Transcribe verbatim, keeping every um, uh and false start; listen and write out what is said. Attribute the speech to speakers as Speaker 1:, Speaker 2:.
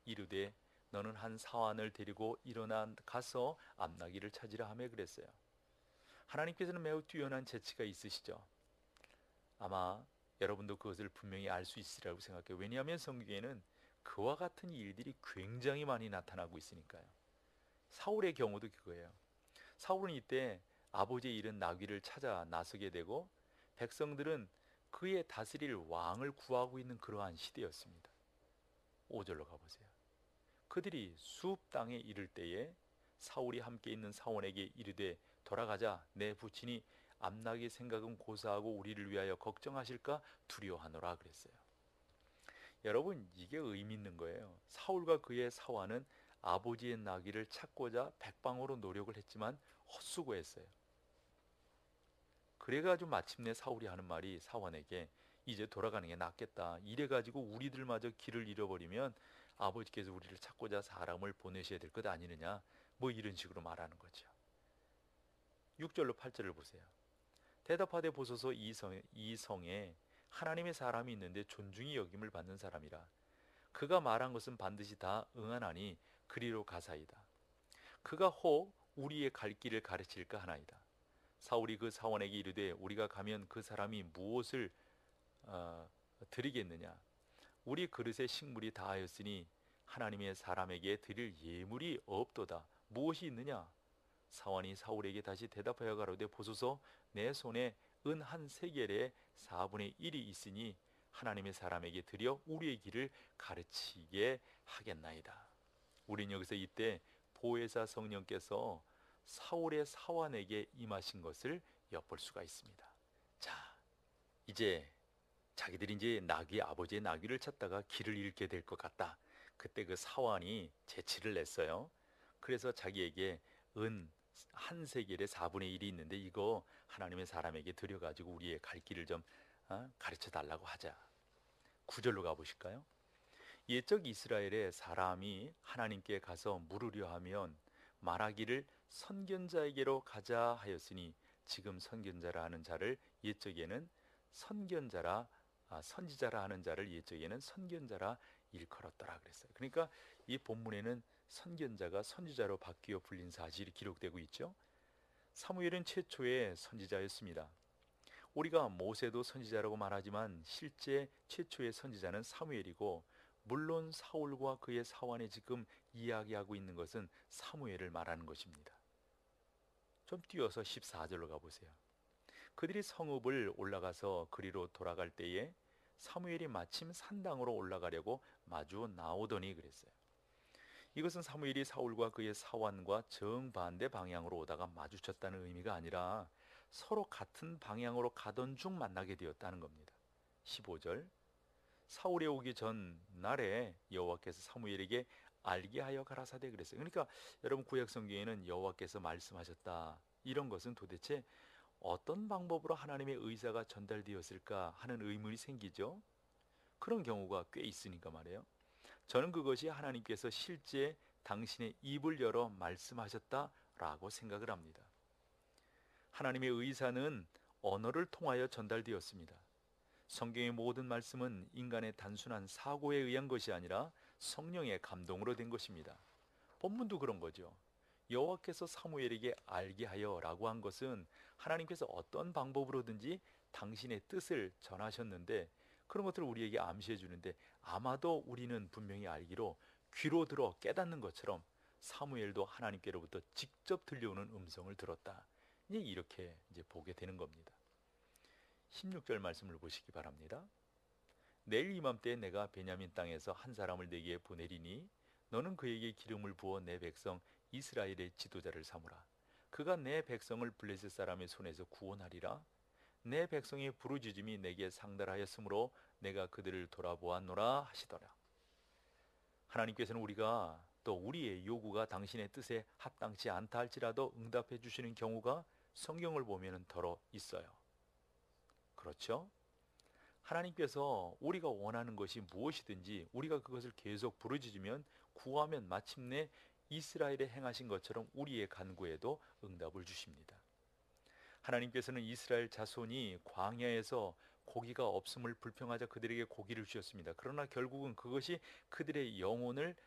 Speaker 1: 이르되 너는 한 사환을 데리고 일어나 가서 암나귀를 찾으라 하며 그랬어요. 하나님께서는 매우 뛰어난 재치가 있으시죠. 아마 여러분도 그것을 분명히 알 수 있으리라고 생각해요. 왜냐하면 성경에는 그와 같은 일들이 굉장히 많이 나타나고 있으니까요. 사울의 경우도 그거예요. 사울은 이때 아버지의 잃은 나귀를 찾아 나서게 되고 백성들은 그의 다스릴 왕을 구하고 있는 그러한 시대였습니다. 오 절로 가보세요. 그들이 숲 땅에 이를 때에 사울이 함께 있는 사원에게 이르되 돌아가자. 내 부친이 암나귀 생각은 고사하고 우리를 위하여 걱정하실까 두려워하노라 그랬어요. 여러분, 이게 의미 있는 거예요. 사울과 그의 사환은 아버지의 나귀를 찾고자 백방으로 노력을 했지만 헛수고했어요. 그래가지고 마침내 사울이 하는 말이 사환에게 이제 돌아가는 게 낫겠다. 이래가지고 우리들마저 길을 잃어버리면 아버지께서 우리를 찾고자 사람을 보내셔야 될 것 아니느냐. 뭐 이런 식으로 말하는 거죠. 육 절로 팔 절을 보세요. 대답하되 보소서 이, 성, 이 성에 하나님의 사람이 있는데 존중이 여김을 받는 사람이라. 그가 말한 것은 반드시 다 응하나니 그리로 가사이다. 그가 혹 우리의 갈 길을 가르칠까 하나이다. 사울이 그 사원에게 이르되 우리가 가면 그 사람이 무엇을 어, 드리겠느냐. 우리 그릇에 식물이 다하였으니 하나님의 사람에게 드릴 예물이 없도다. 무엇이 있느냐. 사원이 사울에게 다시 대답하여 가로되 보소서 내 손에 은 한 세겔의 사분의 일이 있으니 하나님의 사람에게 드려 우리의 길을 가르치게 하겠나이다. 우린 여기서 이때 보혜사 성령께서 사울의 사환에게 임하신 것을 엿볼 수가 있습니다. 자, 이제 자기들이 이제 나귀 아버지의 나귀를 찾다가 길을 잃게 될 것 같다. 그때 그 사환이 재치를 냈어요. 그래서 자기에게 은 한 세겔의 사분의 일이 있는데 이거 하나님의 사람에게 드려가지고 우리의 갈 길을 좀 어? 가르쳐 달라고 하자. 구 절로 가보실까요? 옛적 이스라엘의 사람이 하나님께 가서 물으려 하면 말하기를 선견자에게로 가자 하였으니 지금 선견자라 하는 자를 옛적에는 선견자라 아, 선지자라 하는 자를 옛적에는 선견자라 일컬었더라 그랬어요. 그러니까 이 본문에는 선견자가 선지자로 바뀌어 불린 사실이 기록되고 있죠. 사무엘은 최초의 선지자였습니다. 우리가 모세도 선지자라고 말하지만 실제 최초의 선지자는 사무엘이고 물론 사울과 그의 사환이 지금 이야기하고 있는 것은 사무엘을 말하는 것입니다. 좀 뛰어서 십사 절로 가보세요. 그들이 성읍을 올라가서 그리로 돌아갈 때에 사무엘이 마침 산당으로 올라가려고 마주 나오더니 그랬어요. 이것은 사무엘이 사울과 그의 사환과 정반대 방향으로 오다가 마주쳤다는 의미가 아니라 서로 같은 방향으로 가던 중 만나게 되었다는 겁니다. 십오 절 사울이 오기 전 날에 여호와께서 사무엘에게 알게 하여 가라사대 그랬어요. 그러니까 여러분 구약 성경에는 여호와께서 말씀하셨다. 이런 것은 도대체 어떤 방법으로 하나님의 의사가 전달되었을까 하는 의문이 생기죠. 그런 경우가 꽤 있으니까 말이에요. 저는 그것이 하나님께서 실제 당신의 입을 열어 말씀하셨다라고 생각을 합니다. 하나님의 의사는 언어를 통하여 전달되었습니다. 성경의 모든 말씀은 인간의 단순한 사고에 의한 것이 아니라 성령의 감동으로 된 것입니다. 본문도 그런 거죠. 여호와께서 사무엘에게 알게 하여 라고 한 것은 하나님께서 어떤 방법으로든지 당신의 뜻을 전하셨는데 그런 것들을 우리에게 암시해 주는데 아마도 우리는 분명히 알기로 귀로 들어 깨닫는 것처럼 사무엘도 하나님께로부터 직접 들려오는 음성을 들었다. 이제 이렇게 이제 보게 되는 겁니다. 십육 절 말씀을 보시기 바랍니다. 내일 이맘때에 내가 베냐민 땅에서 한 사람을 내게 보내리니 너는 그에게 기름을 부어 내 백성 이스라엘의 지도자를 삼으라. 그가 내 백성을 블레셋 사람의 손에서 구원하리라. 내 백성의 부르짖음이 내게 상달하였으므로 내가 그들을 돌아보았노라 하시더라. 하나님께서는 우리가 또 우리의 요구가 당신의 뜻에 합당치 않다 할지라도 응답해 주시는 경우가 성경을 보면 더러 있어요. 그렇죠? 하나님께서 우리가 원하는 것이 무엇이든지 우리가 그것을 계속 부르짖으면 구하면 마침내 이스라엘에 행하신 것처럼 우리의 간구에도 응답을 주십니다. 하나님께서는 이스라엘 자손이 광야에서 고기가 없음을 불평하자 그들에게 고기를 주셨습니다. 그러나 결국은 그것이 그들의 영혼을